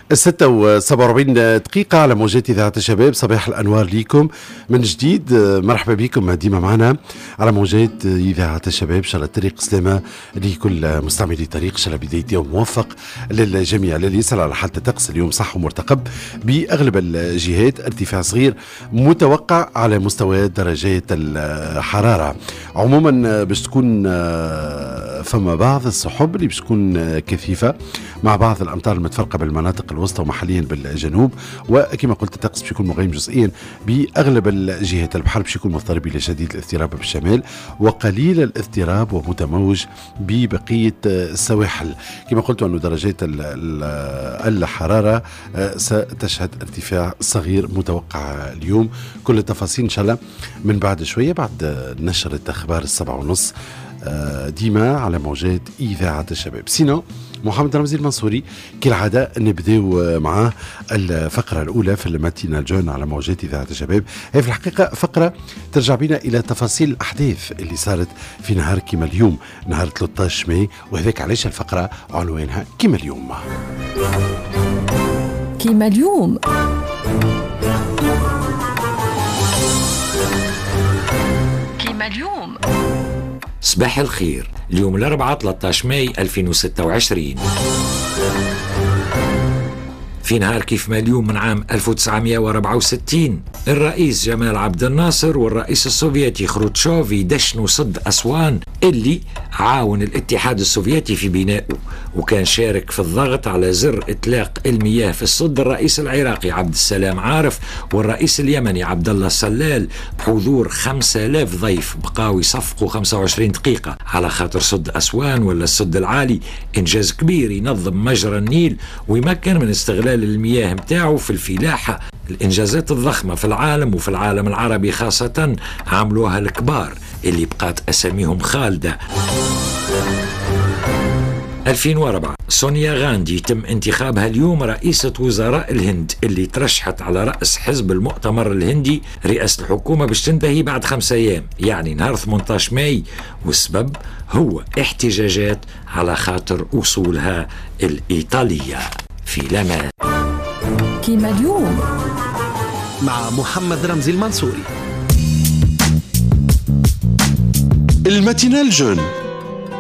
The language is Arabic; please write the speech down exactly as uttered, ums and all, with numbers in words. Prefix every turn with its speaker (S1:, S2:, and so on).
S1: الستة وسبعة وأربعين دقيقة على موجات إذاعة الشباب. صباح الأنوار ليكم من جديد، مرحبا بكم ديما معنا على موجات إذاعة الشباب. إن شاء الله الطريق سلامة لكل مستعملي طريق، إن شاء الله بداية يوم موفق للجميع. للي يسأل على حالة الطقس اليوم صح ومرتقب بأغلب الجهات، ارتفاع صغير متوقع على مستوى درجات الحرارة. عموما باش تكون فما بعض السحب اللي باش تكون كثيفة مع بعض الأمطار المتفرقة بالمناطق الوسطى ومحليا بالجنوب، وكما قلت الطقس باش يكون مغيم جزئيا باغلب الجهات. البحر باش يكون مضطرب الى شديد الاضطراب بالشمال وقليل الاضطراب ومتموج ببقيه السواحل. كما قلت انه درجات الحراره ستشهد ارتفاع صغير متوقع اليوم. كل التفاصيل ان شاء الله من بعد شويه، بعد نشره اخبار السبعة ونص ديما على موجات إذاعة الشباب. سينو محمد رمزي المنصوري كالعادة نبدأ معاه الفقرة الأولى في الماتينال جون على موجات إذاعة الشباب. هي في الحقيقة فقرة ترجع بنا إلى تفاصيل الأحداث اللي صارت في نهار كما اليوم، نهار ثلاثة عشر ماي، وهذاك علاش الفقرة عنوانها كما اليوم.
S2: كما اليوم كما اليوم
S3: صباح الخير. اليوم الأربعاء ثلاثة عشر ماي ألفين وستة وعشرين، في نهار كيف ما اليوم من عام ألف وتسعمائة وأربعة وستين الرئيس جمال عبد الناصر والرئيس السوفيتي خروتشوف يدشنوا سد أسوان اللي عاون الاتحاد السوفيتي في بنائه، وكان شارك في الضغط على زر إطلاق المياه في السد الرئيس العراقي عبد السلام عارف والرئيس اليمني عبد الله السلال بحضور خمسة آلاف ضيف بقاو يصفقوا خمسة وعشرين دقيقة على خاطر سد أسوان ولا السد العالي. إنجاز كبير ينظم مجرى النيل ويمكن من استغلال المياه متاعه في الفلاحة. الإنجازات الضخمة في العالم وفي العالم العربي خاصة عملوها الكبار اللي بقات أساميهم خالدة. ألفين وأربعة سونيا غاندي تم انتخابها اليوم رئيسة وزراء الهند، اللي ترشحت على رأس حزب المؤتمر الهندي. رئاسة الحكومة باش تنتهي بعد خمسة أيام، يعني نهار ثمانية عشر ماي، والسبب هو احتجاجات على خاطر وصولها الإيطالية في لما.
S2: كما اليوم
S4: مع محمد رمزي المنصوري.
S1: الماتينال جون